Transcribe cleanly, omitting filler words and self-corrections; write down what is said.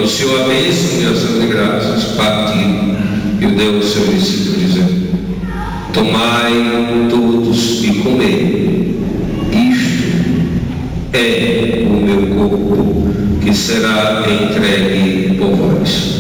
Anunciou a bênção e ação de graças, partiu e o deu ao seu discípulo, dizendo: tomai todos e comei, isto é o meu corpo, que será entregue por vós.